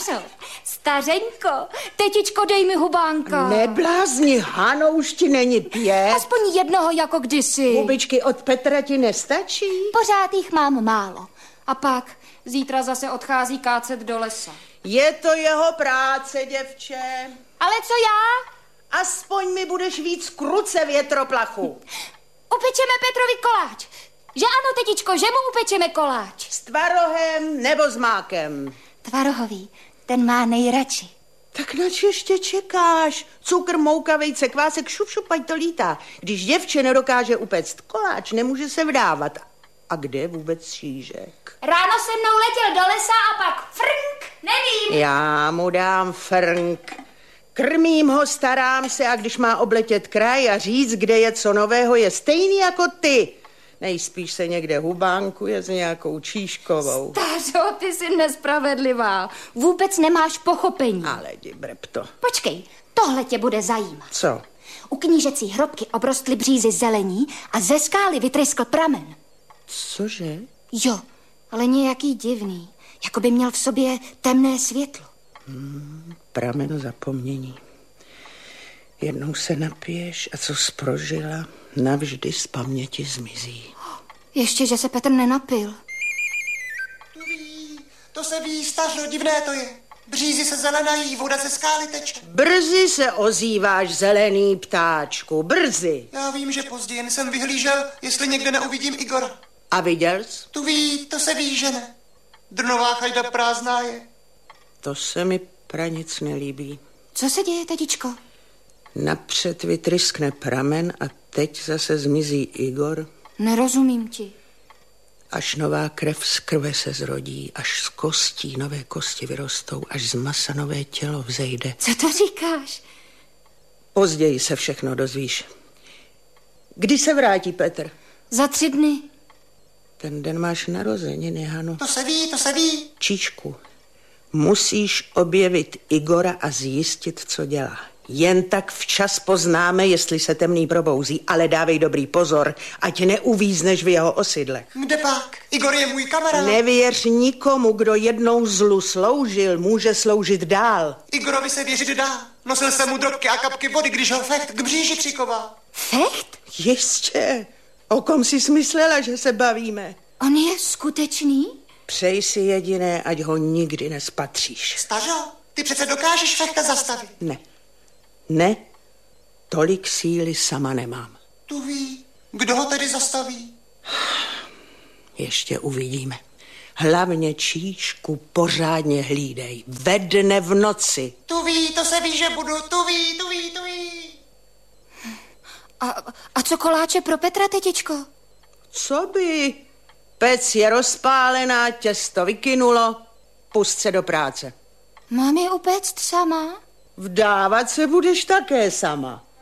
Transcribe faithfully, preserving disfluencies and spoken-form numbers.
Hašo, stařenko, tetičko, dej mi hubánka. Neblázni, Hano, už ti není pět. Aspoň jednoho jako kdysi. Hubičky od Petra ti nestačí? Pořád jich mám málo. A pak zítra zase odchází kácet do lesa. Je to jeho práce, děvče. Ale co já? Aspoň mi budeš víc kruce větroplachu. Upečeme Petrovi koláč. Že ano, tetičko, že mu upečeme koláč. S tvarohem nebo s mákem? Tvarohový, ten má nejradši. Tak nač ještě čekáš? Cukr, mouka, vejce, kvásek, šup, šup, ať to lítá. Když děvče nedokáže upéct koláč, nemůže se vdávat. A kde vůbec Šížek? Ráno se mnou letěl do lesa a pak frnk, nevím. Já mu dám frnk. Krmím ho, starám se a když má obletět kraj a říct, kde je co nového, je stejný jako ty. Nejspíš se někde hubánkuje s nějakou Číškovou. Stařo, ty jsi nespravedlivá. Vůbec nemáš pochopení. Ale jdi brepto. Počkej, tohle tě bude zajímat. Co? U knížecí hrobky obrostly břízy zelení a ze skály vytryskl pramen. Cože? Jo, ale nějaký divný. Jako by měl v sobě temné světlo. Hmm, pramen zapomnění. Jednou se napiješ a co sprožila, navždy z paměti zmizí. Ještě, že se Petr nenapil. To ví, to se ví, stařo, divné to je. Břízy se zelenají, voda ze skály teče. Brzy se ozýváš, zelený ptáčku, brzy. Já vím, že později jen jsem vyhlížel, jestli někde neuvidím Igora. A viděl jsi? Tu ví, to se ví, že ne. Drnová chajda prázdná je. To se mi pranic nelíbí. Co se děje, tetičko? Napřed vytryskne pramen a teď zase zmizí Igor. Nerozumím ti. Až nová krev z krve se zrodí, až z kostí nové kosti vyrostou, až z masa nové tělo vzejde. Co to říkáš? Později se všechno dozvíš. Kdy se vrátí Petr? Za tři dny. Ten den máš narozeniny, Hano. To se ví, to se ví. Číšku, musíš objevit Igora a zjistit, co dělá. Jen tak včas poznáme, jestli se temný probouzí, ale dávej dobrý pozor, ať neuvízneš v jeho osidlech. Kde pak? Igor je můj kamarád. Nevěř nikomu, kdo jednou zlu sloužil, může sloužit dál. Igorovi se věřit dá. Nosil jsem mu drobky a kapky vody, když ho Fecht k bříži přikoval. Fecht? Jistě. O kom jsi smyslela, že se bavíme? On je skutečný? Přej si jediné, ať ho nikdy nespatříš. Stařo, ty přece dokážeš Fechta zastavit. Ne. Ne, tolik síly sama nemám. Tu ví, kdo ho tedy zastaví? Ještě uvidíme. Hlavně Číšku pořádně hlídej. Ve dne v noci. Tu ví, to se ví, že budu. Tu ví, tu ví, tu ví. A, a co koláče pro Petra, tetičko? Co by? Pec je rozpálená, těsto vykynulo. Pust se do práce. Mám je upéct sama? Vdávat se budeš také sama.